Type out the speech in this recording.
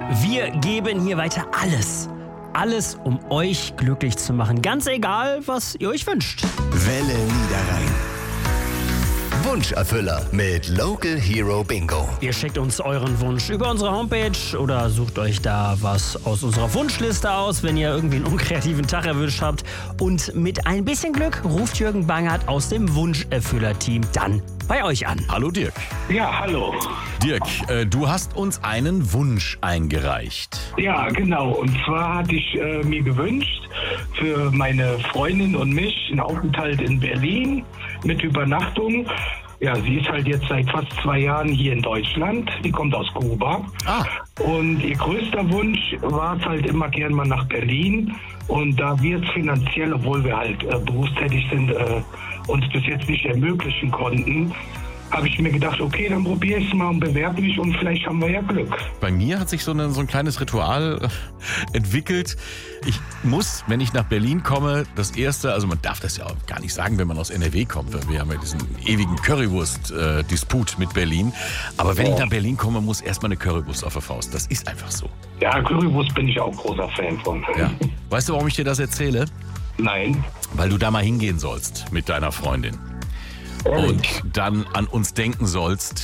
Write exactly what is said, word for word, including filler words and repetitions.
Wir geben hier weiter alles. Alles, um euch glücklich zu machen. Ganz egal, was ihr euch wünscht. Welle Niederrhein. Wunscherfüller mit Local Hero Bingo. Ihr schickt uns euren Wunsch über unsere Homepage oder sucht euch da was aus unserer Wunschliste aus, wenn ihr irgendwie einen unkreativen Tag erwischt habt. Und mit ein bisschen Glück ruft Jürgen Bangert aus dem Wunscherfüller-Team dann bei euch an. Hallo Dirk. Ja, hallo. Dirk, äh, du hast uns einen Wunsch eingereicht. Ja, genau. Und zwar hatte ich äh, mir gewünscht, für meine Freundin und mich einen Aufenthalt in Berlin mit Übernachtung. Ja, sie ist halt jetzt seit fast zwei Jahren hier in Deutschland. Die kommt aus Kuba. Ah. Und ihr größter Wunsch war es halt immer gern mal nach Berlin. Und da wir es finanziell, obwohl wir halt äh, berufstätig sind, äh, uns bis jetzt nicht ermöglichen konnten, habe ich mir gedacht, okay, dann probiere ich es mal und bewerbe mich und vielleicht haben wir ja Glück. Bei mir hat sich so, eine, so ein kleines Ritual äh, entwickelt. Ich muss, wenn ich nach Berlin komme, das erste, also man darf das ja auch gar nicht sagen, wenn man aus N R W kommt, weil wir haben ja diesen ewigen Currywurst-Disput mit Berlin. Aber wenn Ja. ich nach Berlin komme, muss erstmal eine Currywurst auf der Faust. Das ist einfach so. Ja, Currywurst bin ich auch großer Fan von. Ja. Weißt du, warum ich dir das erzähle? Nein. Weil du da mal hingehen sollst mit deiner Freundin. Und dann an uns denken sollst,